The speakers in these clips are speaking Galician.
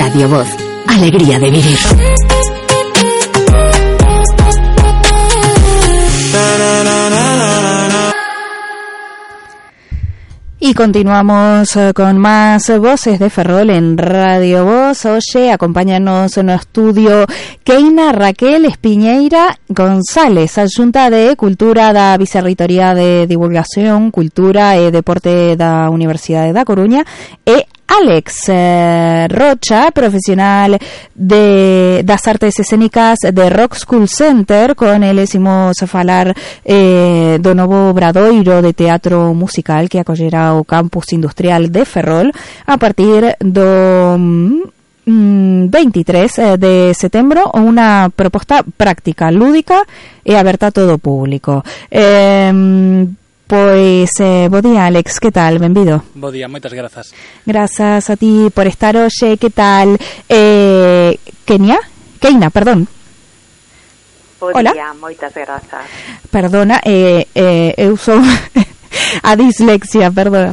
Radio Voz, alegría de vivir. Y continuamos con más voces de Ferrol en Radio Voz. Oye, acompáñanos en el estudio Keina Raquel Espiñeira González, adjunta de Cultura da Vicerreitoría de Divulgación, Cultura e Deporte da Universidade da Coruña, e Alex Rocha, profesional das artes escénicas de Rock School Center. Con él imos falar do novo obradoiro de teatro musical que acollerá o campus industrial de Ferrol a partir do 23 de setembro, unha proposta práctica, lúdica e aberta a todo o público. Pois, bo día, Alex, que tal? Benvido. Bo día, moitas grazas. Grazas a ti por estar hoxe, que tal? Keina, perdón. Bo Hola. día, moitas grazas. Perdona, eu son a dislexia, perdona.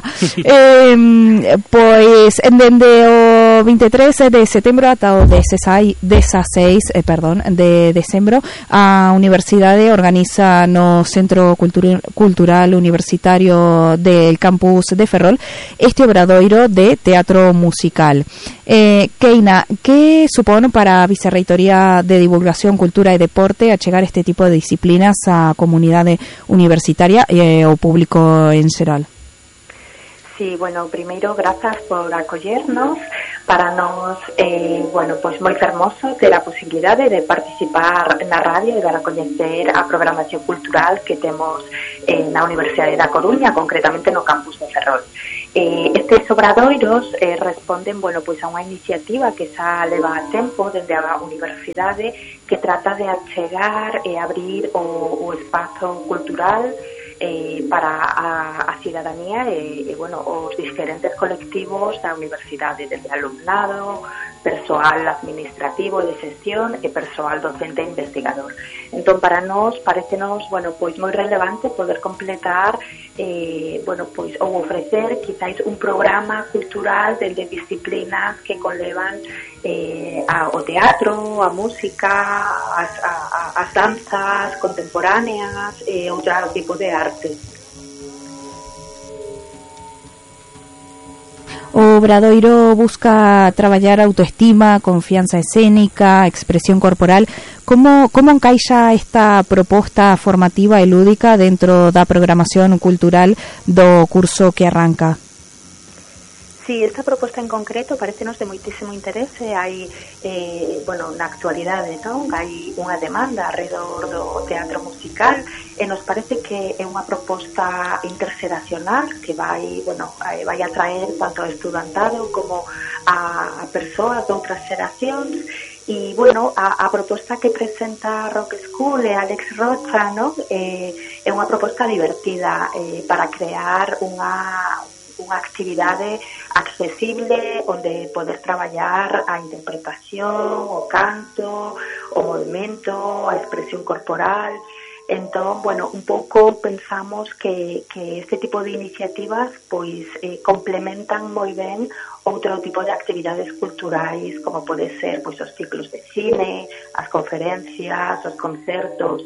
Pois, dende o 23 de setembro ata o 16 de decembro, a Universidade organiza no Centro Cultural Universitario del Campus de Ferrol este obradoiro de teatro musical. Keina, que supón para a Vicerreitoría de Divulgación, Cultura e Deporte achegar este tipo de disciplinas á comunidade universitaria e ao público en xeral? Sí, bueno, primeiro, grazas por acollernos. Para nós, pois moi fermoso ter a posibilidade de participar na radio e dar a coñecer a programación cultural que temos na Universidade da Coruña, concretamente no campus de Ferrol. Estes obradoiros responden, pois a unha iniciativa que xa leva tempo dende a universidade, que trata de achegar e abrir o espazo cultural para a cidadanía e os diferentes colectivos da universidade, desde alumnado, persoal administrativo de xestión e persoal docente e investigador. Entón, para nós, parecenos, pois moi relevante poder completar ou ofrecer quizáis un programa cultural de disciplinas que conlevan ao teatro, a música, as danzas contemporáneas e outro tipo de arte. O obradoiro busca traballar autoestima, confianza escénica, expresión corporal. Como encaixa esta proposta formativa e lúdica dentro da programación cultural do curso que arranca? Sí, esta proposta en concreto parecenos de moitísimo interese. Hai, na actualidade, non? Hai unha demanda alrededor do teatro musical e nos parece que é unha proposta interxeracional que vai atraer tanto ao estudantado como a persoas de outras xeracións. E, a proposta que presenta Rock School e Alex Rocha, non? É unha proposta divertida para crear unha actividade accesible onde poder traballar a interpretación, o canto, o movimento, a expresión corporal. Entón, un pouco pensamos que este tipo de iniciativas pois complementan moi ben outro tipo de actividades culturais, como pode ser pois os ciclos de cine, as conferencias, os concertos.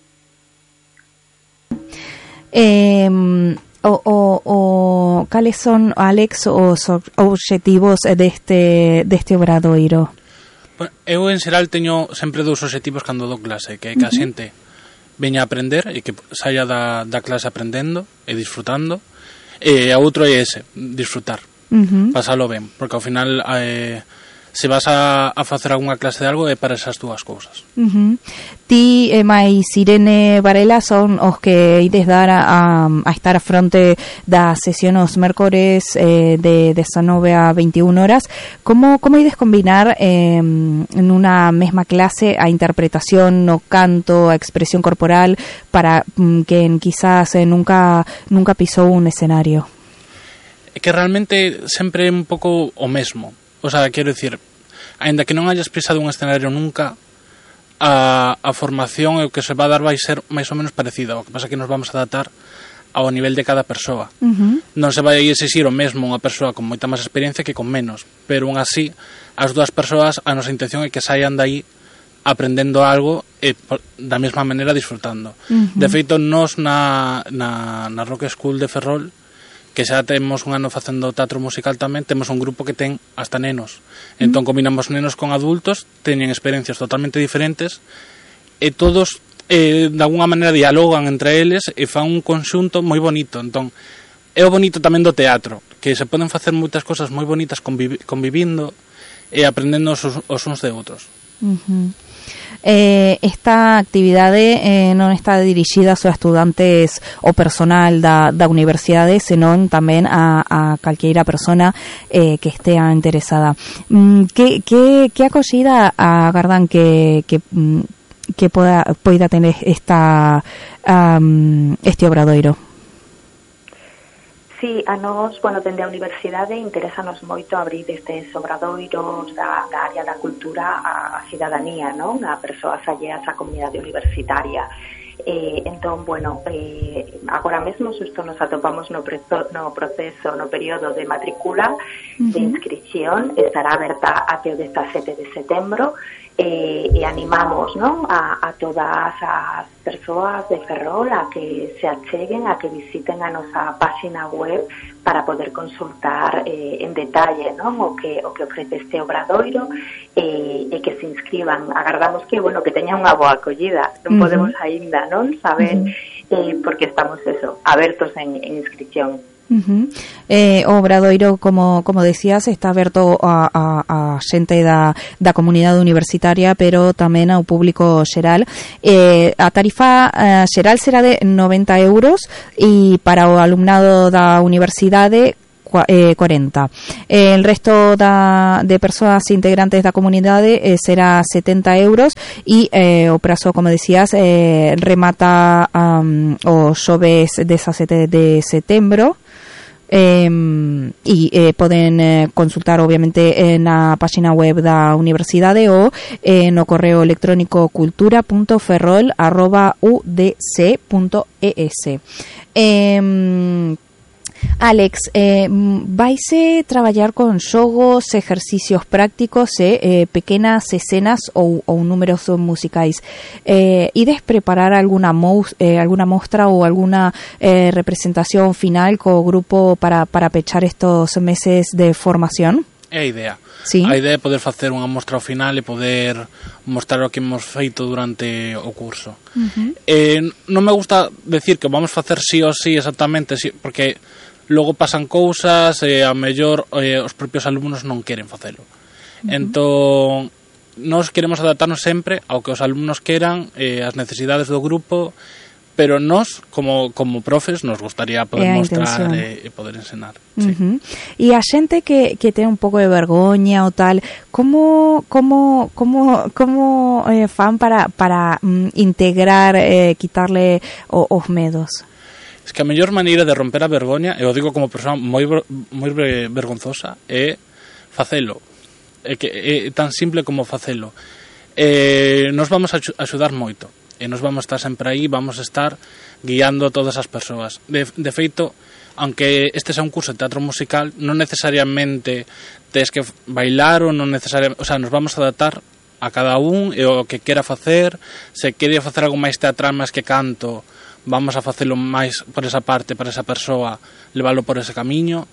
Cales son, Alex, os obxectivos deste obradoiro? Bueno, eu en xeral teño sempre dous obxectivos cando dou clase, que é que a xente veña a aprender e que saia da clase aprendendo e disfrutando, e a outro é ese, disfrutar, pasalo ben, porque ao final se vas a facer algunha clase de algo é para esas dúas cousas. Ti e máis Irene Varela son os que ides dar a estar a fronte da sesión os mércores de 19 a 21 horas. Como ides combinar en unha mesma clase a interpretación, o canto, a expresión corporal para quen quizás nunca pisou un escenario? É que realmente sempre é un pouco o mesmo. O sea, quero dicir, aínda que non hayas pisado un escenario nunca, a formación e o que se va a dar vai ser máis ou menos parecida. O que pasa é que nos vamos a adaptar ao nivel de cada persoa. Non se vai exixir o mesmo unha persoa con moita máis experiencia que con menos, pero aún así, as dúas persoas, a nosa intención é que saian daí aprendendo algo e da mesma maneira disfrutando. De feito, nós na Rock School de Ferrol, que xa temos un ano facendo teatro musical tamén, temos un grupo que ten hasta nenos. Entón combinamos nenos con adultos, teñen experiencias totalmente diferentes e todos de alguna maneira dialogan entre eles e fan un conxunto moi bonito. Entón é o bonito tamén do teatro, que se poden facer moitas cosas moi bonitas convivindo e aprendendo os uns de outros. Esta actividade non está dirixida aos estudantes ou personal da universidade, senón tamén a calqueira persona que estea interesada. Que acollida agardan que poida tener este obradoiro? Sí, a nós, dende a universidade interésanos moito abrir estes obradoiros da área da cultura á cidadanía, non? A persoas alleas á comunidade universitaria. Entón, agora mesmo xusto nos atopamos no período de matrícula de inscripción, estará aberta até o 17 de setembro, e animamos, non, a todas as persoas de Ferrol a que se acheguen, a que visiten a nosa página web para poder consultar en detalle, non, o que ofrece este obradoiro e que se inscriban. Agardamos que teñan unha boa acollida. Non podemos aínda, non, saber porque estamos abertos en inscripción. O obradoiro, como decías, está aberto a xente da comunidade universitaria, pero tamén ao público xeral. A tarifa xeral será de 90 euros e para o alumnado da universidade 40. El resto de persoas integrantes da comunidade será 70 euros e o prazo, como decías, remata o xoves 17 de setembro. Poden consultar obviamente na página web da universidade ou no correo electrónico cultura.ferrol@udc.es. Alex, vaise traballar con xogos, exercicios prácticos e pequenas escenas ou números musicais. Ides preparar alguna mostra ou alguna representación final co grupo para pechar estos meses de formación? É a idea. Sí. A idea é poder facer unha mostra ao final e poder mostrar o que hemos feito durante o curso. Non me gusta decir que vamos facer sí ou sí exactamente, sí, porque logo pasan cousas e a mellor os propios alumnos non queren facelo. Entón, nós queremos adaptarnos sempre ao que os alumnos queran, as necesidades do grupo, pero nós, como profes, nos gustaría poder mostrar e poder ensinar. Sí. E a xente que ten un pouco de vergoña ou tal, como fan para integrar, quitarle os medos? Es que a mellor maneira de romper a vergoña, e o digo como persoa moi vergonzosa, é facelo. É tan simple como facelo. Nos vamos a axudar moito. E nos vamos a estar sempre aí, vamos a estar guiando a todas as persoas. De feito, aunque este sea un curso de teatro musical, non necesariamente tes que bailar ou non necesariamente, o sea, nos vamos a adaptar a cada un e o que quera facer. Se quere facer algo máis teatral máis que canto, vamos a facelo máis por esa parte, para esa persoa, levalo por ese camiño.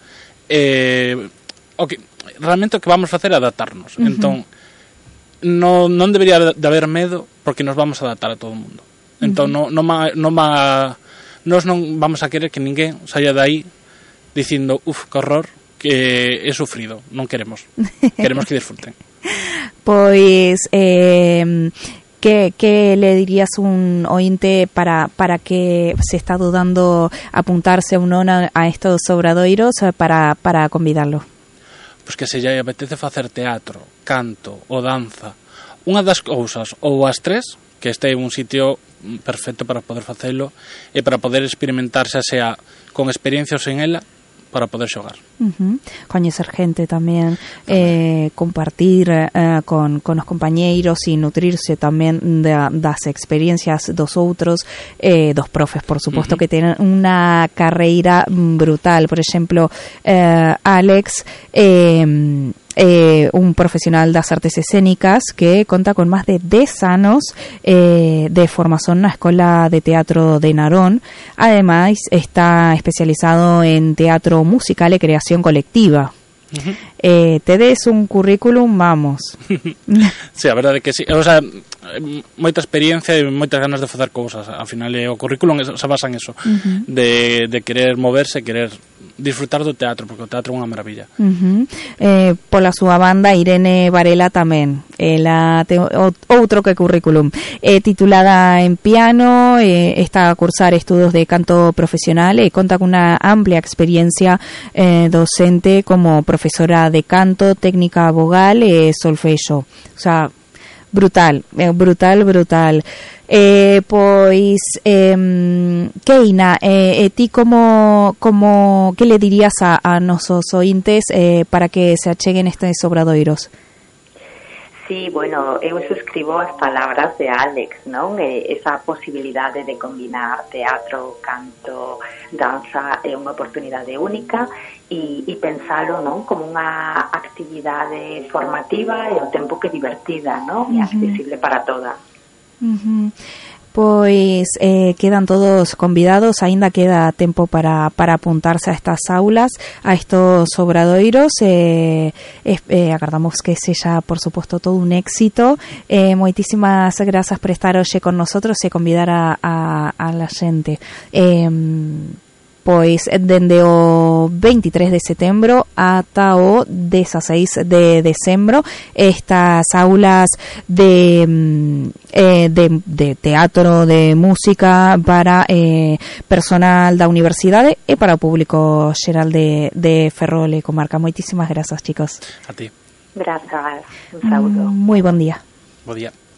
Realmente o que vamos a facer é adaptarnos. Entón, non debería de haber medo, porque nos vamos a adaptar a todo o mundo. Entón, nós non vamos a querer que ninguén saia de aí dicindo, que horror, que é sufrido. Non queremos. Queremos que disfruten. Pois... ¿Qué le dirías a un ointe para que se está dudando apuntarse ou non a estos obradoiros para convidarlo? Pois que se lle apetece facer teatro, canto ou danza, unha das cousas ou as tres, que este é un sitio perfecto para poder facelo e para poder experimentar, xa sea con experiencia ou sen ela, para poder xogar. Coñecer gente tamén, compartir con os compañeiros e nutrirse tamén das experiencias dos outros, dos profes, por suposto, que tenen unha carreira brutal. Por exemplo, Alex, un profesional das artes escénicas que conta con máis de 10 anos de formación na Escola de Teatro de Narón. Ademais, está especializado en teatro musical e creación colectiva. Tedes un currículum, vamos. Sí, a verdade é que sí. O sea, moita experiencia e moitas ganas de facer cousas. Ao final, o currículum se basa en eso, de querer moverse, querer disfrutar do teatro, porque o teatro é unha maravilla. Pola súa banda, Irene Varela tamén, ela ten outro que currículum, titulada en piano, está a cursar estudos de canto profesional e conta con unha amplia experiencia docente como profesora de canto, técnica vogal e solfexo. O sea, brutal. Pois Keina, ti como que le dirías a nosos ointes para que se acheguen estes obradoiros? Sí, bueno, eu suscribo as palabras de Alex, non? Esa posibilidade de combinar teatro, canto, danza é unha oportunidade única e pensalo, non? Como unha actividade formativa e ao tempo que divertida, non? E accesible para todas. Pois quedan todos convidados, aínda queda tempo para apuntarse a estas aulas, a estos obradoiros. Agardamos que sexa, por suposto, todo un éxito. Moitísimas grazas por estar hoxe con nosotros e convidar a la xente. Pois dende o 23 de setembro ata o 16 de decembro estas aulas de teatro, de música para personal da universidade e para o público xeral de Ferrol e comarca. Moitísimas grazas, chicos. A ti. Grazas, un saúdo. Moi bon día. Bo día.